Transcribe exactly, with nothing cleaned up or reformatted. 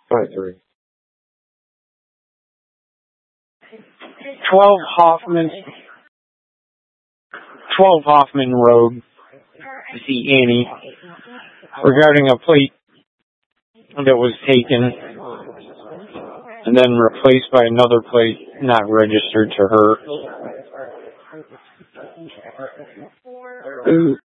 Five three. Twelve Hoffman. Twelve Hoffman Road. To see Annie regarding a plate that was taken and then replaced by another plate not registered to her.